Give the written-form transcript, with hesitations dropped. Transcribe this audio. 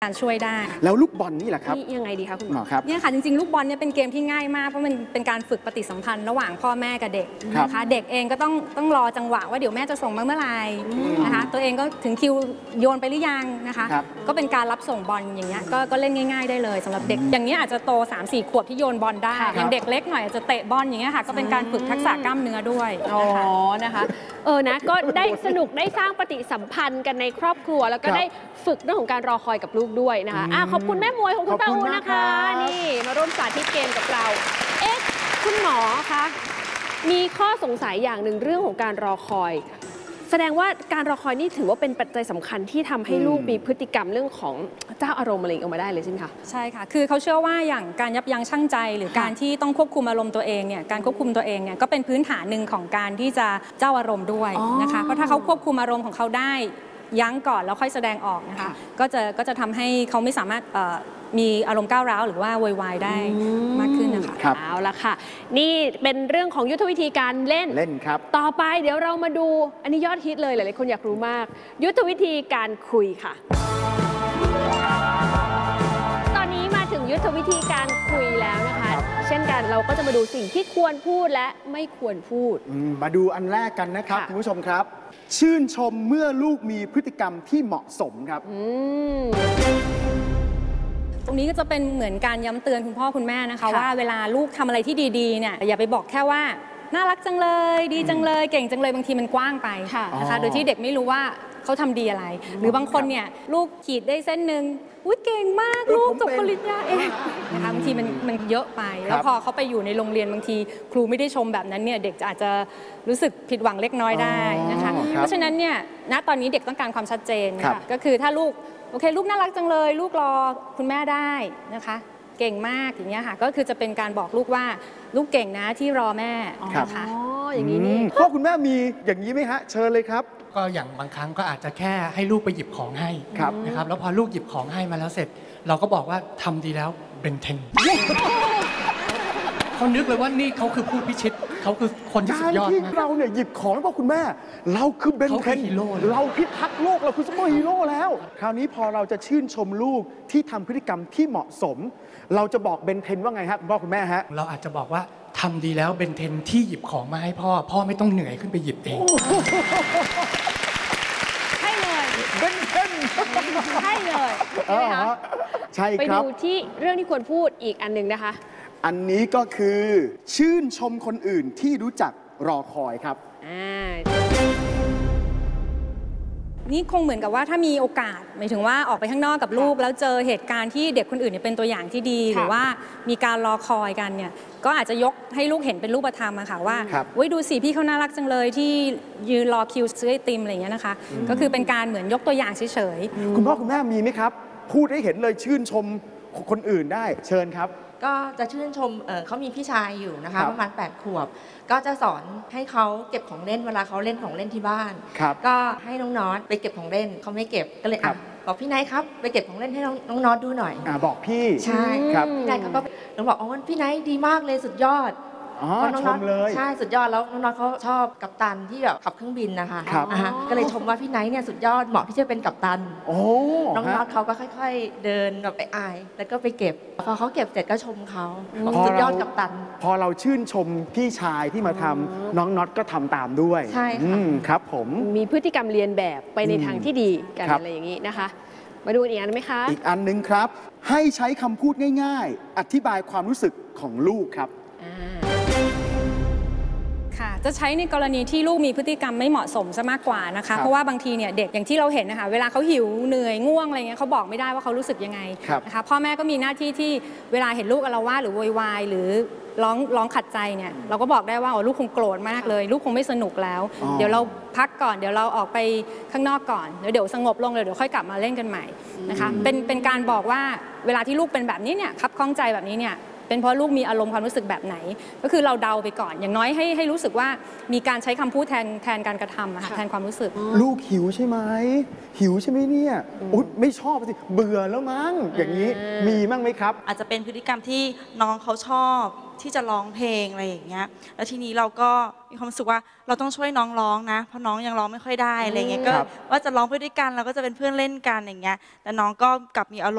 การช่วยได้แล้วลูกบอลนี่แหละครับยังไงดีคะคุณหมอครับเนี่ยค่ะจริงๆลูกบอลเนี่ยเป็นเกมที่ง่ายมากเพราะมันเป็นการฝึกปฏิสัมพันธ์ระหว่างพ่อแม่กับเด็กนะคะเด็กเองก็ต้องรอจังหวะว่าเดี๋ยวแม่จะส่งมาเมื่อไหร่นะคะตัวเองก็ถึงคิวโยนไปหรือยังนะคะก็เป็นการรับส่งบอลอย่างเงี้ยก็เล่นง่ายๆได้เลยสำหรับเด็กอย่างเงี้ยอาจจะโต 3-4 ขวบที่โยนบอลได้อย่างเด็กเล็กหน่อยอาจจะเตะบอลอย่างเงี้ยค่ะก็เป็นการฝึกทักษะกล้ามเนื้อด้วยนะคะนะก็ได้สนุกได้สร้างปฏิสัมพันธ์กันในครอบครัวแล้วก็ได้ฝึกเรื่องของการรอคอยกับลูกด้วยนะคะขอบคุณแม่มวยของคุณป้าอูนะคะนี่มาร่วมสาธิตเกมกับเราคุณหมอคะมีข้อสงสัยอย่างหนึ่งเรื่องของการรอคอยแสดงว่าการรอคอยนี่ถือว่าเป็นปัจจัยสำคัญที่ทำให้ลูกมีพฤติกรรมเรื่องของเจ้าอารมณ์อะไรออกมาได้เลยใช่ไหมคะใช่ค่ะคือเขาเชื่อว่าอย่างการยับยั้งชั่งใจหรือการที่ต้องควบคุมอารมณ์ตัวเองเนี่ยการควบคุมตัวเองเนี่ยก็เป็นพื้นฐานหนึ่งของการที่จะเจ้าอารมณ์ด้วยนะคะเพราะถ้าเขาควบคุมอารมณ์ของเขาได้ยั้งก่อนแล้วค่อยแสดงออกนะคะก็จะทำให้เขาไม่สามารถมีอารมณ์ก้าวร้าวหรือว่าโวยวายได้มากขึ้นนะคะเอาละค่ะนี่เป็นเรื่องของยุทธวิธีการเล่นครับต่อไปเดี๋ยวเรามาดูอันนี้ยอดฮิตเลยหลายๆคนอยากรู้มากยุทธวิธีการคุยค่ะตอนนี้มาถึงยุทธวิธีการคุยแล้วนะคะเช่นกันเราก็จะมาดูสิ่งที่ควรพูดและไม่ควรพูดมาดูอันแรกกันนะครับคุณผู้ชมครับชื่นชมเมื่อลูกมีพฤติกรรมที่เหมาะสมครับตรงนี้ก็จะเป็นเหมือนการย้ำเตือนคุณพ่อคุณแม่นะคะว่าเวลาลูกทำอะไรที่ดีๆเนี่ยอย่าไปบอกแค่ว่าน่ารักจังเลยดีจังเลยเก่งจังเลยบางทีมันกว้างไปนะคะโดยที่เด็กไม่รู้ว่าเขาทำดีอะไรหรือบางคนเนี่ยลูกขีดได้เส้นหนึ่งอุ้ยเก่งมากลูกจบปริญญาเองนะคะบางทีมันเยอะไปแล้วพอเขาไปอยู่ในโรงเรียนบางทีครูไม่ได้ชมแบบนั้นเนี่ยเด็กอาจจะรู้สึกผิดหวังเล็กน้อยได้นะคะเพราะฉะนั้นเนี่ยณตอนนี้เด็กต้องการความชัดเจนก็คือถ้าลูกโอเคลูกน่ารักจังเลยลูกรอคุณแม่ได้นะคะเก่งมากอย่างเงี้ยค่ะก็คือจะเป็นการบอกลูกว่าลูกเก่งนะที่รอแม่นะคะอย่างนี้นี่พ่อคุณแม่มีอย่างนี้ไหมฮะเชิญเลยครับก็อย่างบางครั้งก็อาจจะแค่ให้ลูกไปหยิบของให้นะครับแล้วพอลูกหยิบของให้มาแล้วเสร็จเราก็บอกว่าทำดีแล้วเบนเทนเขานึกเลยว่านี่เขาคือผู้พิชิตเขาคือคนที่สุดยอดมากเราเนี่ยหยิบของให้พ่อคุณแม่เราคือเบนเทนเราพิทักษ์โลกเราคือซุปเปอร์ฮีโร่แล้วคราวนี้พอเราจะชื่นชมลูกที่ทำพฤติกรรมที่เหมาะสมเราจะบอกเบนเทนว่าไงฮะคุณพ่อคุณแม่ฮะเราอาจจะบอกว่าทำดีแล้วเบนเทนที่หยิบของมาให้พ่อไม่ต้องเหนื่อยขึ้นไปหยิบเองให้เลยเบนเทนให้เลยใช่ไหมคะใช่ครับไปดูที่เรื่องที่ควรพูดอีกอันหนึ่งนะคะอันนี้ก็คือชื่นชมคนอื่นที่รู้จักรอคอยครับนี่คงเหมือนกับว่าถ้ามีโอกาสหมายถึงว่าออกไปข้างนอกกับลูกแล้วเจอเหตุการณ์ที่เด็กคนอื่นเป็นตัวอย่างที่ดีหรือว่ามีการรอคอยกันเนี่ยก็อาจจะยกให้ลูกเห็นเป็นรูปธรรมอะค่ะว่าดูสิพี่เขาน่ารักจังเลยที่ยืนรอคิวซื้อไอติมอะไรอย่างเงี้ยนะคะก็คือเป็นการเหมือนยกตัวอย่างเฉยๆคุณพ่อคุณแม่มีไหมครับพูดให้เห็นเลยชื่นชมคนอื่นได้เชิญครับก็จะชื่นชมเขามีพี่ชายอยู่นะคะประมาณ8 ขวบก็จะสอนให้เขาเก็บของเล่นเวลาเขาเล่นของเล่นที่บ้านก็ให้น้องน็อตไปเก็บของเล่นเขาไม่เก็บก็เลยบอกพี่นายครับไปเก็บของเล่นให้น้องน็อตดูหน่อยบอกพี่ใช่ครับพี่นายเขาก็น้องบอกอ๋อพี่นายดีมากเลยสุดยอดชมเลยใช่สุดยอดแล้วน้องๆเขาชอบกัปตันที่แบบขับเครื่องบินนะคะก็เลยชมว่าพี่ไนท์เนี่ยสุดยอดเหมาะที่จะเป็นกัปตันน้องๆเขาก็ค่อยๆเดินแบบไปอายแล้วก็ไปเก็บพอเขาเก็บเสร็จก็ชมเขาสุดยอดกัปตันพอเราชื่นชมพี่ชายที่มาทำน้องน็อตก็ทำตามด้วยใช่ค่ะครับผมมีพฤติกรรมเรียนแบบไปในทางที่ดีกันอะไรอย่างนี้นะคะมาดูอีกอันไหมคะอีกอันนึงครับให้ใช้คำพูดง่ายๆอธิบายความรู้สึกของลูกครับจะใช้ในกรณีที่ลูกมีพฤติกรรมไม่เหมาะสมซะมากกว่านะคะเพราะว่าบางทีเนี่ยเด็กอย่างที่เราเห็นนะคะเวลาเขาหิวเหนื่อยง่วงอะไรเงี้ยเขาบอกไม่ได้ว่าเขารู้สึกยังไงนะคะพ่อแม่ก็มีหน้าที่ที่เวลาเห็นลูกอาละวาดหรือโวยวายหรือร้องขัดใจเนี่ยเราก็บอกได้ว่าลูกคงโกรธมากเลยลูกคงไม่สนุกแล้วเดี๋ยวเราพักก่อนเดี๋ยวเราออกไปข้างนอกก่อนเดี๋ยวสงบลงเลยเดี๋ยวค่อยกลับมาเล่นกันใหม่นะคะเป็นการบอกว่าเวลาที่ลูกเป็นแบบนี้เนี่ยคับข้องใจแบบนี้เนี่ยเป็นเพราะลูกมีอารมณ์ความรู้สึกแบบไหนก็คือเราเดาไปก่อนอย่างน้อยให้รู้สึกว่ามีการใช้คำพูดแทนการกระทำแทนความรู้สึกลูกหิวใช่ไหมหิวใช่ไหมเนี่ยไม่ชอบสิเบื่อแล้วมั้งอย่างนี้มีมั้งไหมครับอาจจะเป็นพฤติกรรมที่น้องเขาชอบที่จะร้องเพลงอะไรอย่างเงี้ยแล้วทีนี้เราก็มีความรู้สึกว่าเราต้องช่วยน้องร้องนะเพราะน้องยังร้องไม่ค่อยได้อะไรเงี้ยก็ว่าจะร้องไปด้วยกันเราก็จะเป็นเพื่อนเล่นกันอย่างเงี้ยแต่น้องก็กลับมีอารมณ์